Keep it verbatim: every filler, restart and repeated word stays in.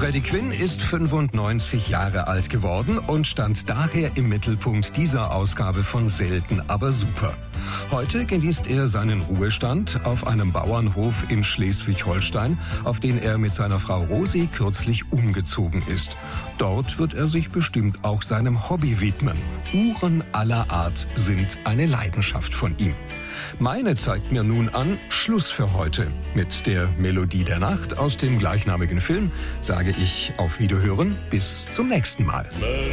Freddie Quinn ist fünfundneunzig Jahre alt geworden und stand daher im Mittelpunkt dieser Ausgabe von Selten aber super. Heute genießt er seinen Ruhestand auf einem Bauernhof in Schleswig-Holstein, auf den er mit seiner Frau Rosi kürzlich umgezogen ist. Dort wird er sich bestimmt auch seinem Hobby widmen. Uhren aller Art sind eine Leidenschaft von ihm. Meine zeigt mir nun an, Schluss für heute. Mit der Melodie der Nacht aus dem gleichnamigen Film sage ich auf Wiederhören, bis zum nächsten Mal.